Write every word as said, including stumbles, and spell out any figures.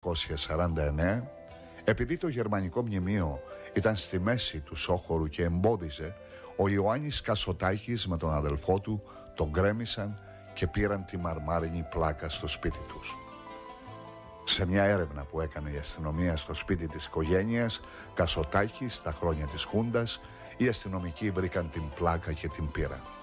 εννιακόσια σαράντα εννέα, επειδή το γερμανικό μνημείο ήταν στη μέση του σόχορου και εμπόδιζε, ο Ιωάννης Κασοτάκης με τον αδελφό του τον γκρέμισαν και πήραν τη μαρμάρινη πλάκα στο σπίτι τους. Σε μια έρευνα που έκανε η αστυνομία στο σπίτι της οικογένειας Κασοτάκη στα χρόνια της Χούντας, οι αστυνομικοί βρήκαν την πλάκα και την πήραν.